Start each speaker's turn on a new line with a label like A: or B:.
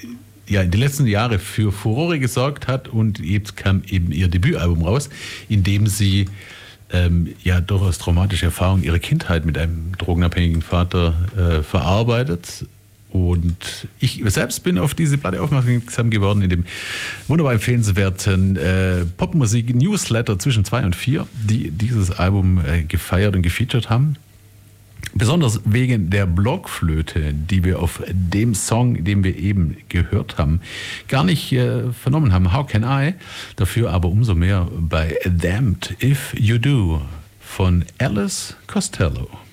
A: ja in den letzten Jahren für Furore gesorgt hat, und jetzt kam eben ihr Debütalbum raus, in dem sie ja durchaus traumatische Erfahrungen ihrer Kindheit mit einem drogenabhängigen Vater verarbeitet. Und ich selbst bin auf diese Platte aufmerksam geworden in dem wunderbar empfehlenswerten Popmusik-Newsletter zwischen 2 und 4, die dieses Album gefeiert und gefeatured haben. Besonders wegen der Blockflöte, die wir auf dem Song, den wir eben gehört haben, gar nicht vernommen haben. How Can I? Dafür aber umso mehr bei Damned If You Do von Alice Costello.